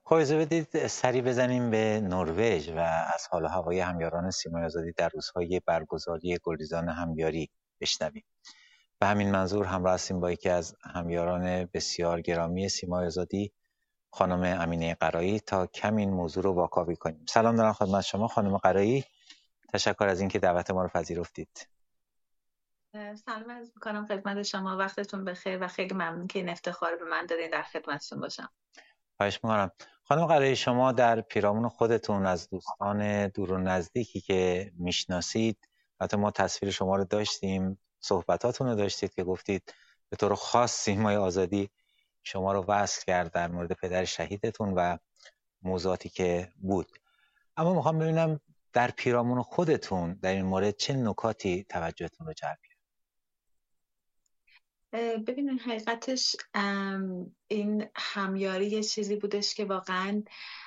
خب اجازه بدید سری بزنیم به نروژ و از حال و هوای همیاران سیمای آزادی در روزهای برگزاری گلریزان همیاری بشنویم. به همین منظور همراه هستیم با یکی از همیاران بسیار گرامی سیمای آزادی، خانم امینه قرایی، تا کمی این موضوع رو واکاوی کنیم. سلام دارم خدمت شما خانم قرایی. تشکر از اینکه دعوت ما رو پذیرفتید. سلام عرض می‌کنم خدمت شما، وقتتون بخیر و خیلی ممنون که این افتخار رو به من دادین در خدمتتون باشم. خواهش می‌کنم. خانم قرایی، شما در پیرامون خودتون از دوستان دور و نزدیکی که میشناسید، حتی ما تصویر شما رو داشتیم، صحبتاتون رو داشتید که گفتید به طور خاص سیمای آزادی شما رو وصل کرد در مورد پدر شهیدتون و موضوعاتی که بود. اما میخوام ببینم در پیرامون خودتون در این مورد چه نکاتی توجهتون رو جلب کرد؟ ببینید حقیقتش این همیاری یه چیزی بودش که واقعا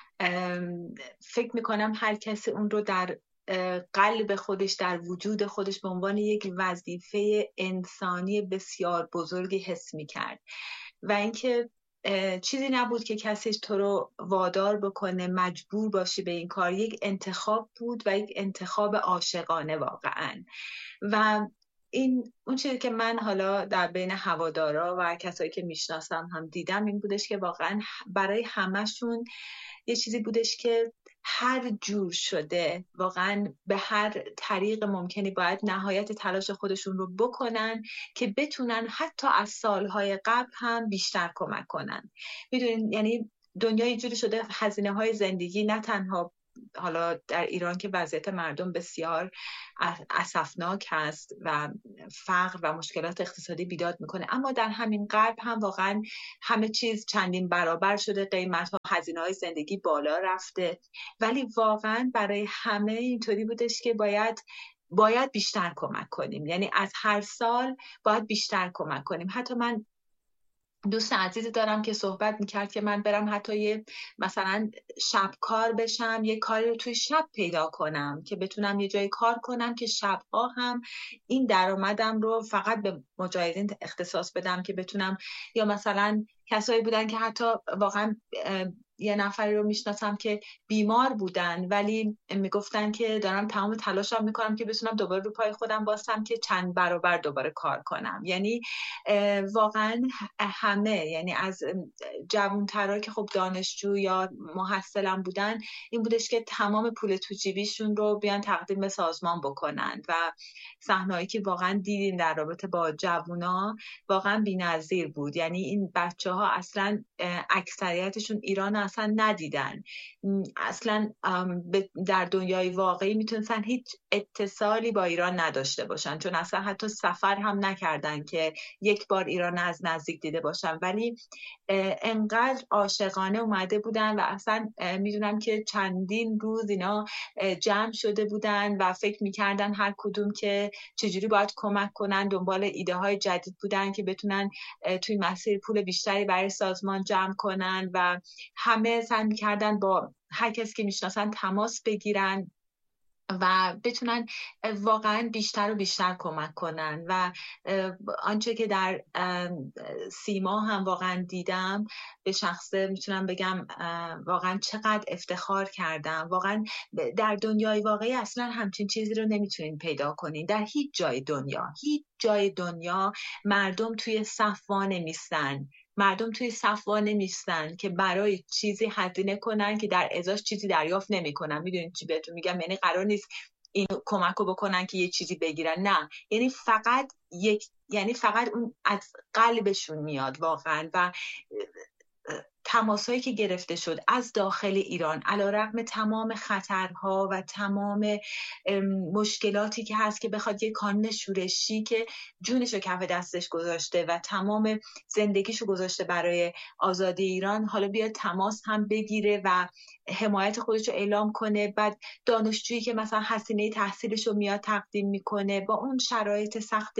فکر میکنم هر کسی اون رو در قلب خودش، در وجود خودش به عنوان یک وظیفه انسانی بسیار بزرگی حس میکرد و اینکه چیزی نبود که کسی تو رو وادار بکنه مجبور باشی به این کار. یک انتخاب بود و یک انتخاب عاشقانه واقعا. و این اون چیزی که من حالا در بین هوادارا و کسایی که میشناسم هم دیدم این بودش که واقعا برای همشون یه چیزی بودش که هر جور شده واقعا به هر طریق ممکنی باید نهایت تلاش خودشون رو بکنن که بتونن حتی از سالهای قبل هم بیشتر کمک کنن. میدونین یعنی دنیا یه جوری شده هزینه‌های زندگی نه تنها حالا در ایران که وضعیت مردم بسیار اسفناک هست و فقر و مشکلات اقتصادی بیداد میکنه، اما در همین غرب هم واقعا همه چیز چندین برابر شده، قیمت ها هزینه‌های زندگی بالا رفته، ولی واقعا برای همه اینطوری بودش که باید بیشتر کمک کنیم. یعنی از هر سال باید بیشتر کمک کنیم. حتی من دوست عزیزی دارم که صحبت میکرد که من برم حتی یه مثلا شب کار بشم، یه کاری رو توی شب پیدا کنم که بتونم یه جای کار کنم که شبها هم این درآمدم رو فقط به مجاهدین اختصاص بدم که بتونم. یا مثلا کسایی بودن که حتی واقعا یه نفری رو میشناسم که بیمار بودن ولی میگفتن که دارم تمام تلاشم میکنم که بتونم دوباره رو پای خودم باشم که چند برابر دوباره کار کنم. یعنی واقعا همه، یعنی از جوانترها که خب دانشجو یا محصلم بودن، این بودش که تمام پول تو جیبیشون رو بیان تقدیم سازمان بکنن و صحنه‌ای که واقعا دیدیم در رابطه با جوونا واقعا بی‌نظیر بود. یعنی این بچه‌ها اصلا اکثریتشون ایران اصلا ندیدن، اصلا در دنیای واقعی میتونستن هیچ اتصالی با ایران نداشته باشن، چون اصلا حتی سفر هم نکردن که یک بار ایران از نزدیک دیده باشن، ولی انقدر عاشقانه اومده بودن و اصلا میدونم که چندین روز اینا جمع شده بودن و فکر میکردن هر کدوم که چجوری باید کمک کنن، دنبال ایده های جدید بودن که بتونن توی مسیر پول بیشتری برای سازمان جمع کنن و همه سعی میکردن با هر کسی که میشناسن تماس بگیرن و بتونن واقعا بیشتر و بیشتر کمک کنن. و آنچه که در سیما هم واقعا دیدم به شخصه میتونم بگم واقعا چقدر افتخار کردم. واقعا در دنیای واقعی اصلا همچین چیزی رو نمیتونین پیدا کنین. در هیچ جای دنیا مردم توی صف نمیستن، مردم توی صف نمیستن که برای چیزی هزینه کنن که در ازاش چیزی دریافت نمیکنن. میدونید چی بهتون میگم؟ یعنی قرار نیست این کمک رو بکنن که یه چیزی بگیرن، نه، یعنی فقط اون از قلبشون میاد واقعا. و تماسایی که گرفته شد از داخل ایران علیرغم تمام خطرها و تمام مشکلاتی که هست که بخواد یک کانون شورشی که جونشو کف دستش گذاشته و تمام زندگیشو گذاشته برای آزادی ایران، حالا بیاد تماس هم بگیره و حمایت خودشو اعلام کنه. بعد دانشجویی که مثلا هزینه تحصیلشو میاد تقدیم میکنه با اون شرایط سخت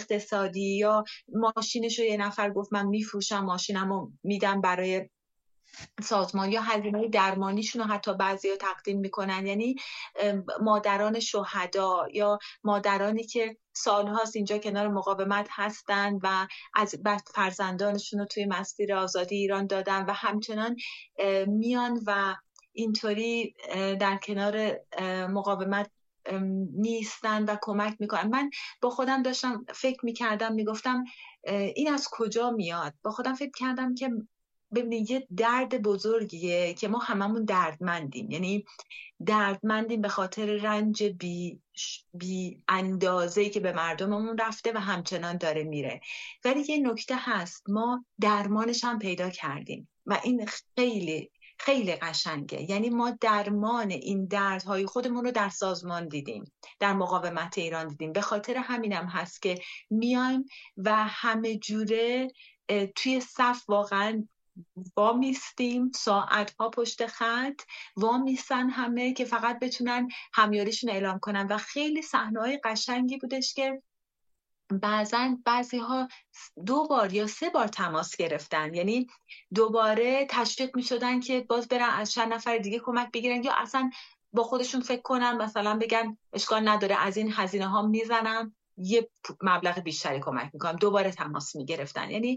اقتصادی، یا ماشینشو یه نفر گفت من میفروشم ماشینمو میدم برای سازمان یا هزینه‌های درمانیشون رو حتی بعضیا تقدیم میکنن. یعنی مادران شهدا یا مادرانی که سالهاست اینجا کنار مقاومت هستن و از فرزندانشون رو توی مسیر آزادی ایران دادن و همچنان میان و اینطوری در کنار مقاومت نیستن و کمک میکنن. من با خودم داشتم فکر میکردم، میگفتم این از کجا میاد؟ با خودم فکر کردم که ببینید یه درد بزرگیه که ما هممون دردمندیم، یعنی دردمندیم به خاطر رنج بی اندازه‌ای که به مردممون رفته و همچنان داره میره. ولی یه نکته هست، ما درمانش هم پیدا کردیم و این خیلی خیلی قشنگه. یعنی ما درمان این دردهای خودمون رو در سازمان دیدیم، در مقاومت ایران دیدیم. به خاطر همینم هست که میایم و همه جوره توی صف واقعا وامیستیم، ساعتها پشت خط وامیستن همه که فقط بتونن همیاریشون اعلام کنن. و خیلی صحنه‌های قشنگی بودش که بعضی‌ها 2 بار یا 3 بار تماس گرفتن، یعنی دوباره تشویق می‌شدن که باز برن از چند نفر دیگه کمک بگیرن یا اصلا با خودشون فکر کنن مثلا بگن اشکال نداره از این هزینه ها میزنم یه مبلغ بیشتری کمک میکنم. دوباره تماس میگرفتن. یعنی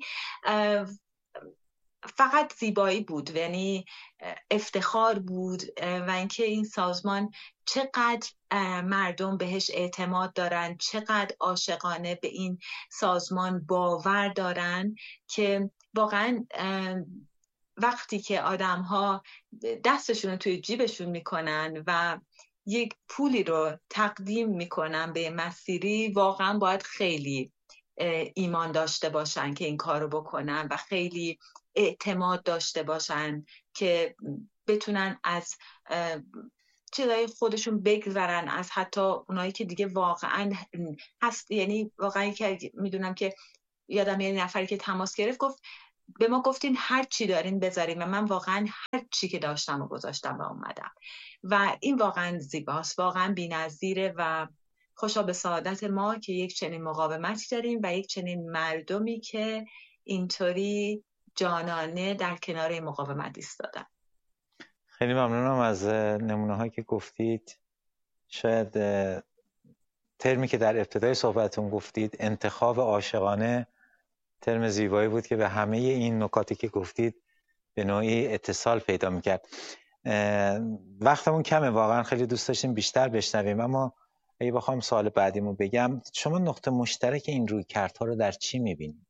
فقط زیبایی بود، یعنی افتخار بود و اینکه این سازمان چقدر مردم بهش اعتماد دارن، چقدر عاشقانه به این سازمان باور دارن که واقعا وقتی که آدم‌ها دستشون رو توی جیبشون میکنن و یک پولی رو تقدیم میکنن به مسیری، واقعا باید خیلی ایمان داشته باشن که این کار رو بکنن و خیلی اعتماد داشته باشن که بتونن از چیزای خودشون بگذرن، از حتی اونایی که دیگه واقعا هست. یعنی واقعا که میدونم که یادم یه نفری که تماس گرفت گفت به ما گفتین هر چی دارین بذارین و من واقعا هر چی که داشتم و گذاشتم و اومدم. و این واقعا زیباست، واقعا بی‌نظیره و خوشا به سعادت ما که یک چنین مقاومتی داریم و یک چنین مردمی که اینطوری جانانه در کنار مقاومت ایستادن. خیلی ممنونم از نمونه‌هایی که گفتید. شاید ترمی که در ابتدای صحبتون گفتید انتخاب عاشقانه ترم زیبایی بود که به همه این نکاتی که گفتید به نوعی اتصال پیدا میکرد. وقتمون کمه، واقعا خیلی دوست داشتیم بیشتر بشنویم، اما اگه بخوام سوال بعدیمو بگم، شما نقطه مشترک این رویکردها رو در چی میبینید؟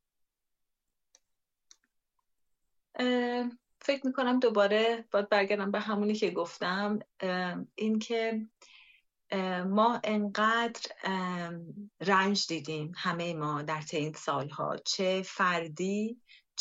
فکر میکنم دوباره باید برگردم به همونی که گفتم، این که ما انقدر رنج دیدیم همه ما در طی این سالها، چه فردی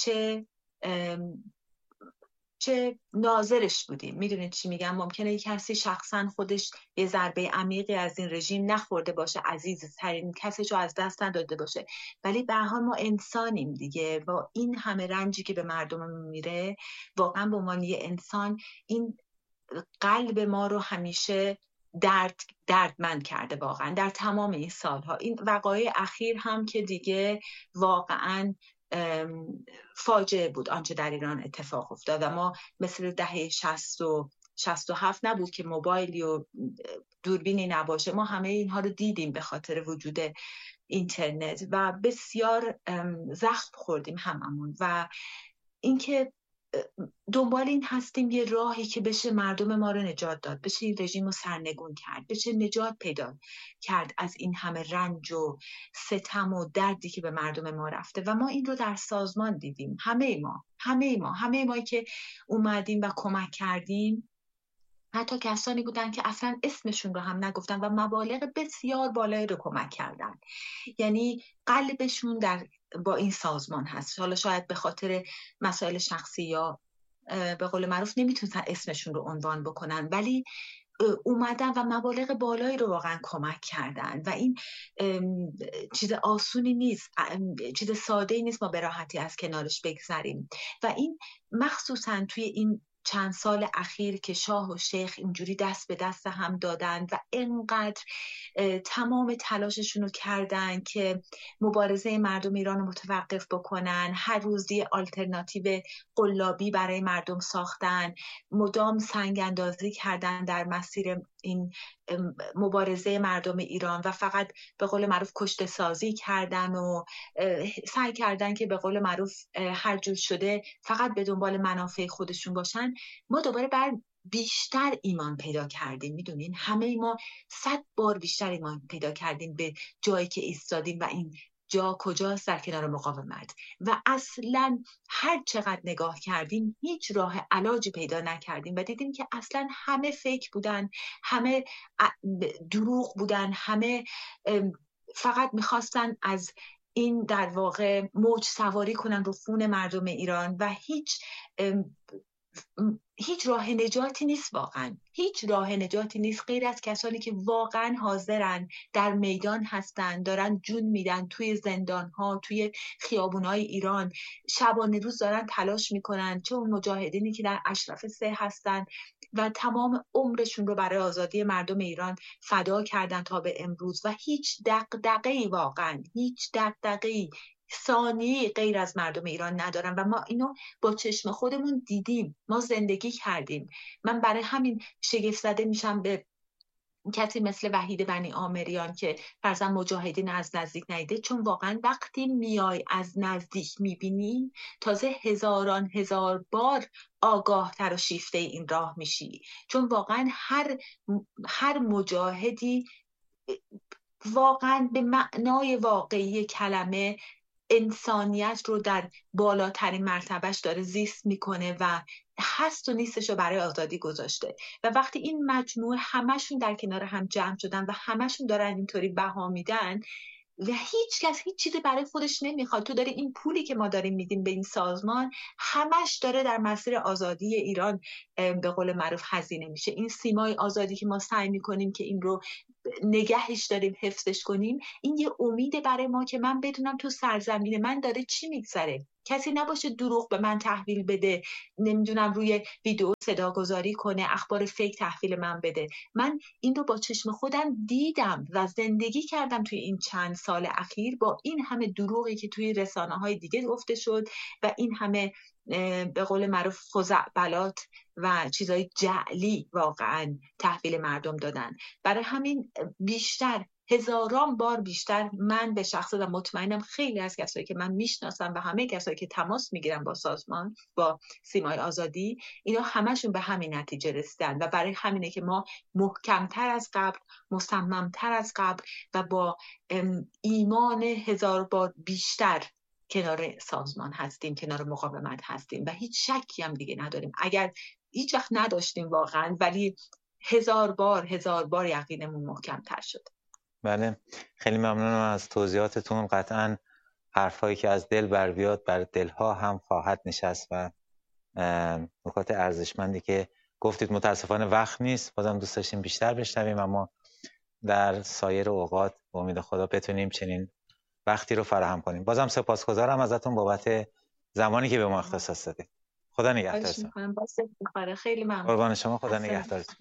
چه ناظرش بودیم. میدونید چی میگم؟ ممکنه یک کسی شخصا خودش یه ضربه عمیقی از این رژیم نخورده باشه، عزیزترین کسش رو از دست نداده باشه، ولی به هر حال ما انسانیم دیگه. با این همه رنجی که به مردم میره، واقعا به عنوان یه انسان این قلب ما رو همیشه دردمند کرده واقعا در تمام این سالها. این وقایع اخیر هم که دیگه واقعا فاجعه بود آنچه در ایران اتفاق افتاد و ما مثل دهه 60 و 67 نبود که موبایلی و دوربینی نباشه. ما همه اینها رو دیدیم به خاطر وجود اینترنت و بسیار زخم خوردیم هممون. و اینکه دنبال این هستیم یه راهی که بشه مردم ما رو نجات داد، بشه این رژیم رو سرنگون کرد، بشه نجات پیدا کرد از این همه رنج و ستم و دردی که به مردم ما رفته. و ما این رو در سازمان دیدیم، همه ما که اومدیم و کمک کردیم. حتی کسانی بودن که اصلا اسمشون رو هم نگفتن و مبالغ بسیار بالایی رو کمک کردن. یعنی قلبشون با این سازمان هست. حالا شاید به خاطر مسائل شخصی یا به قول معروف نمیتونن اسمشون رو عنوان بکنن، ولی اومدن و مبالغ بالایی رو واقعا کمک کردن و این چیز آسونی نیست، چیز ساده‌ای نیست ما به راحتی از کنارش بگذریم. و این مخصوصا توی این چند سال اخیر که شاه و شیخ اینجوری دست به دست هم دادن و اینقدر تمام تلاششون رو کردن که مبارزه مردم ایران رو متوقف بکنن، هر روز یه آلترناتیو قلابی برای مردم ساختن، مدام سنگ اندازی کردن در مسیر این مبارزه مردم ایران و فقط به قول معروف کشته سازی کردن و سعی کردن که به قول معروف هر جور شده فقط به دنبال منافع خودشون باشن. ما دوباره بیشتر ایمان پیدا کردیم. میدونین همه ما 100 بار بیشتر ایمان پیدا کردیم به جایی که ایستادیم و این جا کجاست در کنار مقاومت و اصلا هر چقدر نگاه کردیم هیچ راه علاجی پیدا نکردیم و دیدیم که اصلا همه فیک بودن، همه دروغ بودن، همه فقط میخواستن از این در واقع موج سواری کنن رو خون مردم ایران و هیچ راه نجاتی نیست. واقعا هیچ راه نجاتی نیست غیر از کسانی که واقعا حاضرن در میدان هستن، دارن جون میدن توی زندان‌ها، توی خیابون‌های ایران، شبانه روز دارن تلاش میکنن، چه اون مجاهدینی که در اشرف سه هستن و تمام عمرشون رو برای آزادی مردم ایران فدا کردن تا به امروز و هیچ دغدغه‌ای، واقعا هیچ دغدغه‌ای ثانیه‌ای غیر از مردم ایران ندارن و ما اینو با چشم خودمون دیدیم، ما زندگی کردیم. من برای همین شگفت زده میشم به کسی مثل وحید بنی آمریان که فرضاً مجاهدین از نزدیک ندیده، چون واقعا وقتی میای از نزدیک میبینی تازه هزاران هزار بار آگاه تر و شیفته این راه میشی، چون واقعا هر مجاهدی واقعا به معنای واقعی کلمه انسانیت رو در بالاترین مرتبهش داره زیست میکنه و هست و نیستش رو برای آزادی گذاشته و وقتی این مجموعه همشون در کنار هم جمع شدن و همشون دارن اینطوری بها میدن و هیچ کس هیچ چیزی برای خودش نمیخواد، تو داری این پولی که ما داریم میدیم به این سازمان همش داره در مسیر آزادی ایران به قول معروف هزینه میشه. این سیمای آزادی که ما سعی میکنیم که این رو نگهش داریم، حفظش کنیم، این یه امید برای ما که من بدونم تو سرزمین من داره چی میگذره، کسی نباشه دروغ به من تحویل بده، نمیدونم روی ویدیو صداگذاری کنه، اخبار فیک تحویل من بده. من این رو با چشم خودم دیدم و زندگی کردم توی این چند سال اخیر با این همه دروغی که توی رسانه‌های دیگه گفته شد و این همه به قول معروف خزعبلات و چیزای جعلی واقعا تحویل مردم دادن. برای همین بیشتر، هزاران بار بیشتر من به شخص و مطمئنم خیلی از کسایی که من میشناسم و همه کسایی که تماس میگیرن با سازمان، با سیمای آزادی، اینا همشون به همین نتیجه رسیدن و برای همینه که ما محکمتر از قبل، مصممتر از قبل و با ایمان هزار بار بیشتر کنار سازمان هستیم، کنار مقاومت هستیم و هیچ شکی هم دیگه نداریم. اگر هیچ وقت نداشتیم واقعا، ولی هزار بار یقینمون محکم‌تر شد. بله، خیلی ممنونم از توضیحاتتون. قطعا حرفایی که از دل بر بیاد بر دلها هم خواهد نشست و نکات ارزشمندی که گفتید. متاسفانه وقت نیست، بازم دوست داشتیم بیشتر بشنویم، اما در سایر اوقات با امید خدا بتونیم چنین وقتی رو فراهم کنیم. بازم سپاسگزارم ازتون بابت زمانی که به ما اختصاص دادید. خدا نگهدارتون. خیلی ممنون. قربان شما، خدا نگهدارتون.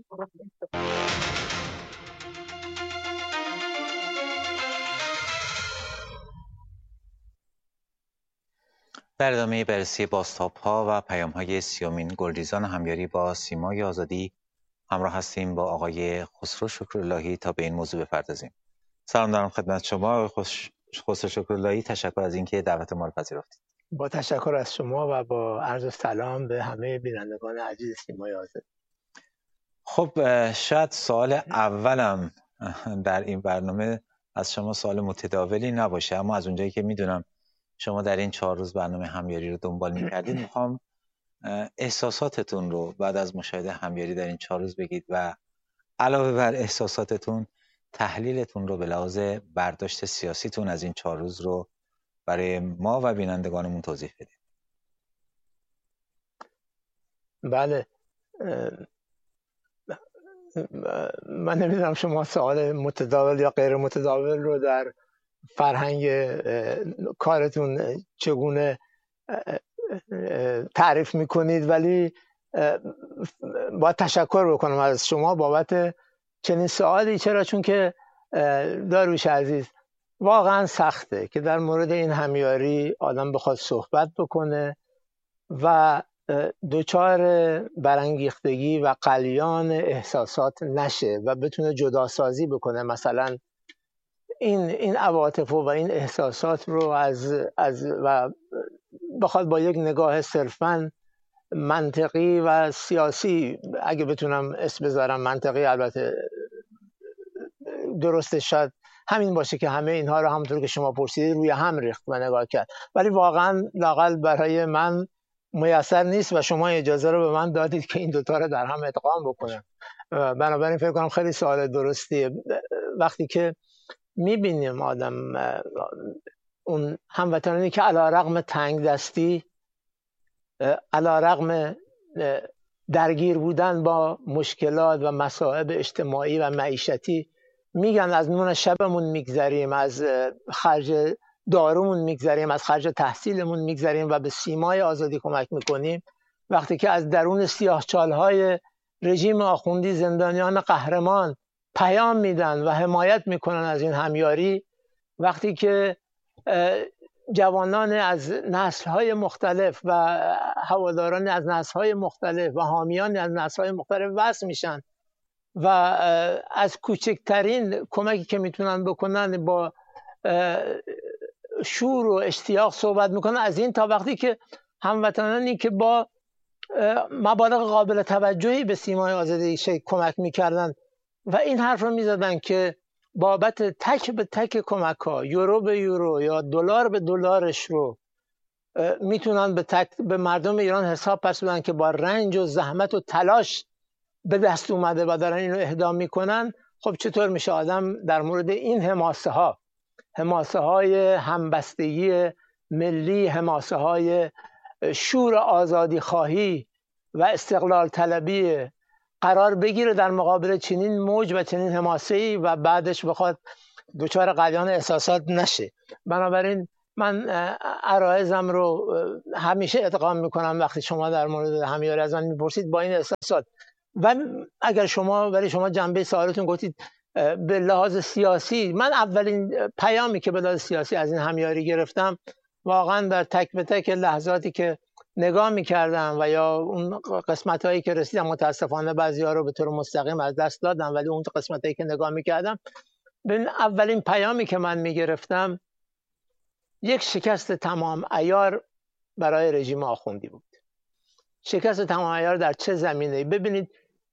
در ادامه بررسی بازتاب‌ها و پیام‌های 30مین گلریزان همیاری با سیمای آزادی همراه هستیم با آقای خسرو شکراللهی تا به این موضوع بپردازیم. سلام دارم خدمت شما آقای خسرو شکراللهی. تشکر از اینکه دعوت ما رو پذیرفتید. با تشکر از شما و با عرض سلام به همه بینندگان عزیز سیمای آزادی. خب شاید سوال اولم در این برنامه از شما سوال متداولی نباشه، اما از اونجایی که میدونم شما در این 4 روز برنامه همیاری رو دنبال می‌کردید، میخوام احساساتتون رو بعد از مشاهده همیاری در این 4 روز بگید و علاوه بر احساساتتون تحلیلتون رو به لحاظ برداشت سیاسیتون از این 4 روز رو برای ما و بینندگانمون توضیح بدید. بله، من نمیدونم شما سوال متداول یا غیر متداول رو در فرهنگ کارتون چگونه تعریف میکنید، ولی باید تشکر بکنم از شما بابت چنین سوالی. چرا؟ چون که داریوش عزیز واقعا سخته که در مورد این همیاری آدم بخواد صحبت بکنه و دچار برانگیختگی و غلیان احساسات نشه و بتونه جداسازی بکنه مثلا این عواطف و این احساسات رو از و بخواد با یک نگاه صرفاً منطقی و سیاسی، اگه بتونم اسم بذارم منطقی، البته درستش شاید همین باشه که همه اینها رو همونطور که شما پرسیدید روی هم ریخت و نگاه کرد، ولی واقعا لااقل برای من میسر نیست و شما اجازه رو به من دادید که این دوتا رو در هم ادغام بکنم. بنابراین فکر کنم خیلی سوال درستیه. وقتی که میبینیم آدم اون هموطنانی که علی رغم تنگ دستی، علی رغم درگیر بودن با مشکلات و مصائب اجتماعی و معیشتی، میگن از نون شبمون میگذریم، از خرج دارومون میگذریم، از خرج تحصیلمون میگذریم و به سیمای آزادی کمک میکنیم، وقتی که از درون سیاهچالهای رژیم آخوندی زندانیان قهرمان پیام میدن و حمایت میکنن از این همیاری، وقتی که جوانان از نسل‌های مختلف و هواداران از نسل‌های مختلف و حامیان از نسل‌های مختلف وصل میشن و از کوچکترین کمکی که میتونن بکنن با شور و اشتیاق صحبت میکنن، از این تا وقتی که هموطنانی که با مبالغ قابل توجهی به سیمای آزادی کمک میکردن و این حرف رو میزدن که بابت تک به تک کمک ها، یورو به یورو یا دلار به دلارش رو میتونن به مردم ایران حساب پس بدن که با رنج و زحمت و تلاش به دست اومده و دارن اینو اهدا میکنن. خب چطور میشه آدم در مورد این حماسه های همبستگی ملی، حماسه های شور آزادی خواهی و استقلال طلبی قرار بگیره در مقابل چنین موج و چنین حماسه‌ای و بعدش بخواد دچار غلیان احساسات نشه؟ بنابراین من عرایضم رو همیشه ادغام میکنم وقتی شما در مورد همیاری از من میپرسید با این احساسات. و اگر شما جنبه سوالتون گفتید به لحاظ سیاسی، من اولین پیامی که به لحاظ سیاسی از این همیاری گرفتم واقعا در تک به تک لحظاتی که نگاه میکردم و یا اون قسمت هایی که رسیدم، متاسفانه بعضی ها رو به طور مستقیم از دست دادم، ولی اون قسمت هایی که نگاه میکردم، به اولین پیامی که من میگرفتم یک شکست تمام عیار برای رژیم آخوندی بود. شکست تمام عیار در چه زمینه‌ای؟ ببینید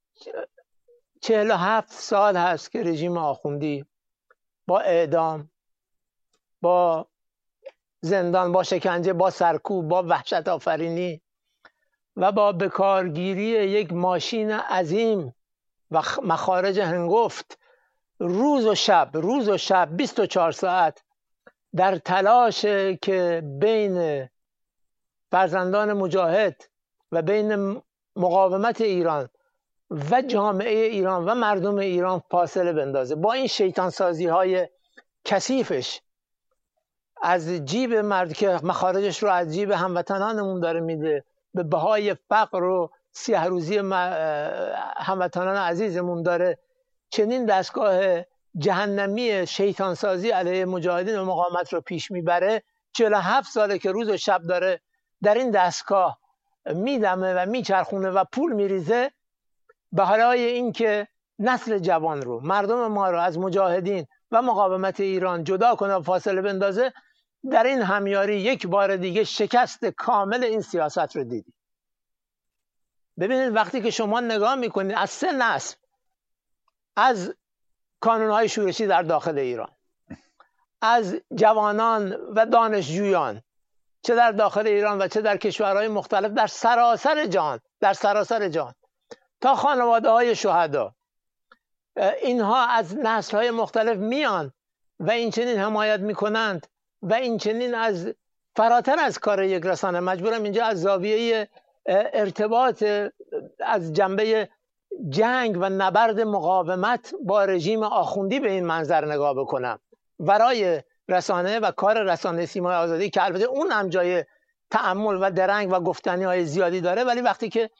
47 سال هست که رژیم آخوندی با اعدام، با زندان، با شکنجه، با سرکوب، با وحشت آفرینی و با بکارگیری یک ماشین عظیم و مخارج هنگفت روز و شب 24 ساعت در تلاش که بین فرزندان مجاهد و بین مقاومت ایران و جامعه ایران و مردم ایران فاصله بندازه. با این شیطان سازی های کثیفش از جیب مرد که مخارجش رو از جیب هموطنانمون داره میده، به بهای فقر و سیاه روزی هموطنان عزیزمون داره چنین دستگاه جهنمی شیطان سازی علیه مجاهدین و مقاومت رو پیش میبره. 47 ساله که روز و شب داره در این دستگاه میدمه و میچرخونه و پول میریزه، به حالای این که نسل جوان رو، مردم ما رو از مجاهدین و مقاومت ایران جدا کنه و فاصله بندازه. در این همیاری یک بار دیگه شکست کامل این سیاست رو دیدید. ببینید وقتی که شما نگاه میکنید از 3 نسل از کانونهای شورشی در داخل ایران، از جوانان و دانشجویان چه در داخل ایران و چه در کشورهای مختلف در سراسر جهان تا خانواده های شهدا، اینها از نسل‌های مختلف میان و این چنین حمایت میکنند و این چنین از فراتر از کار یک رسانه، مجبورم اینجا از زاویه ارتباط از جنبه جنگ و نبرد مقاومت با رژیم آخوندی به این منظر نگاه بکنم، ورای رسانه و کار رسانه سیمای آزادی که البته اون هم جای تأمل و درنگ و گفتنی های زیادی داره، ولی وقتی که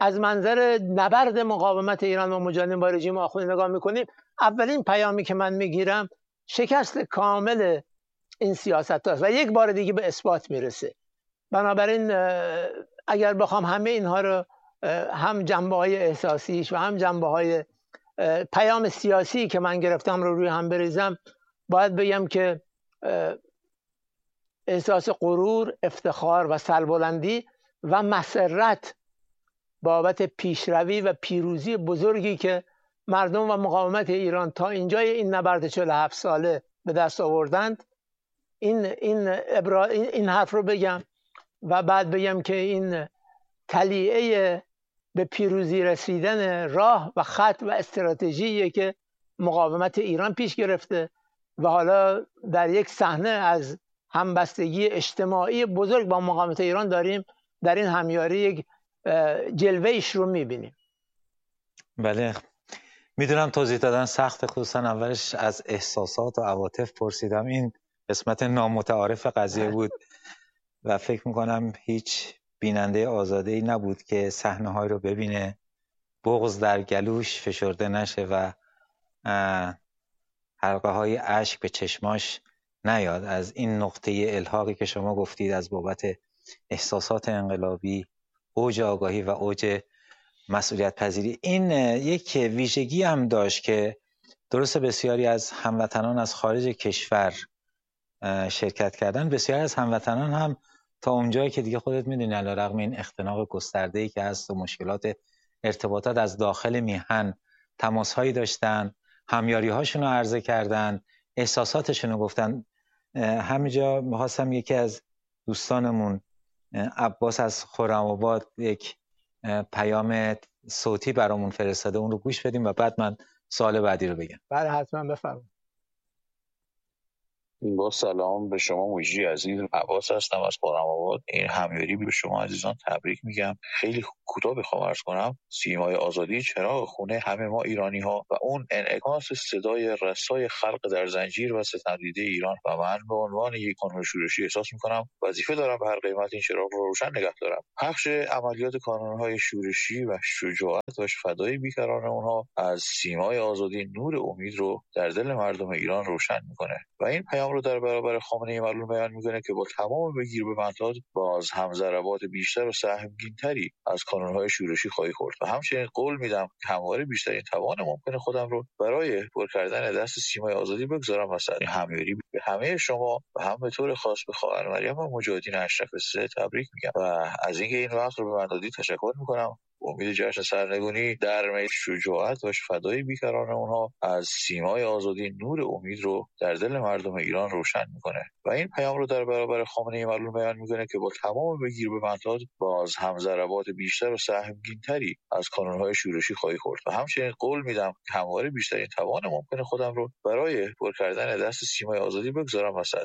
از منظر نبرد مقاومت ایران و مجادله با رژیم آخوندی نگاه میکنیم، اولین پیامی که من میگیرم شکست کامل این سیاست هاست و یک بار دیگه به اثبات میرسه. بنابراین اگر بخوام همه اینها رو، هم جنبه های احساسیش و هم جنبه های پیام سیاسی که من گرفتم رو روی هم بریزم، باید بگم که احساس غرور، افتخار و سربلندی و مسرت بابت پیشروی و پیروزی بزرگی که مردم و مقاومت ایران تا اینجای این نبرد 47 ساله به دست آوردند، این حرف رو بگم و بعد بگم که این تلیعه به پیروزی رسیدن راه و خط و استراتژیه که مقاومت ایران پیش گرفته و حالا در یک صحنه از همبستگی اجتماعی بزرگ با مقاومت ایران داریم در این همیاری یک جلوه‌اش رو میبینیم. بله، میدونم توضیح دادن سخت، خصوصا اولش از احساسات و عواطف پرسیدم. این قسمت نامتعارف قضیه بود و فکر میکنم هیچ بیننده آزاده‌ای نبود که صحنه‌های رو ببینه، بغض در گلوش فشرده نشه و حلقه‌های اشک به چشماش نیاد از این نقطه الحاقی که شما گفتید از بابت احساسات انقلابی، اوج آگاهی و اوج مسئولیت پذیری. این یک ویژگی هم داشت که درست بسیاری از هموطنان از خارج کشور شرکت کردن، بسیاری از هموطنان هم تا اونجایی که دیگه خودت میدونی علیرغم این اختناق گسترده‌ای که هست و مشکلات ارتباطات از داخل میهن، تماس‌هایی داشتن، همیاری‌هاشون رو عرضه کردن، احساساتشون رو گفتن. همینجا می‌خواستم یکی از دوستانمون عباس از خرم‌آباد یک پیام صوتی برامون فرستاده، اون رو گوش بدیم و بعد من سوال بعدی رو بگم. بله حتما بفرمایید. با سلام به شما مجری عزیز، عباس هستم از خرم‌آباد. این همیاری به شما عزیزان تبریک میگم. خیلی کوتاه بخوام عرض کنم، سیمای آزادی چراغ خونه همه ما ایرانی ها و اون انعکاس صدای رسای خلق در زنجیر و ستمدیده ایران و من به عنوان یک کانون شورشی احساس میکنم وظیفه دارم به هر قیمت این چراغ رو روشن نگه دارم. پخش عملیات کانون‌های شورشی و شجاعت و فدای بیکران اونها از سیمای آزادی نور امید رو در دل مردم ایران روشن میکنه و این پیام رو در برابر خامنه‌ای معلوم بیان میکنه که با تمام بگیر به بندات باز هم ضربات بیشتر و سهمگین‌تری از کانون‌های شورشی خواهی خورد و همچنین قول میدم که همواره بیشترین توان ممکن خودم رو برای پر کردن دست سیمای آزادی بگذارم وسط. این همیاری به همه شما و هم به طور خاص به خواهر مریم و مجاهدین اشرف سه تبریک میگم و از اینکه این وقت رو به من دادید تشکر میکنم. امید جشن سرنگونی در میدان شجاعت و فدای بیکران اونها از سیمای آزادی نور امید رو در دل مردم ایران روشن میکنه و این پیام رو در برابر خامنه‌ای معلوم بیان میکنه که با تمام بگیر به بندات باز هم ضربات بیشتر و سهمگین‌تری از کانون‌های شورشی خواهی خورد و همچنین قول میدم که همواره بیشترین توان ممکن خودم رو برای پر کردن دست سیمای آزادی بگذارم وسط.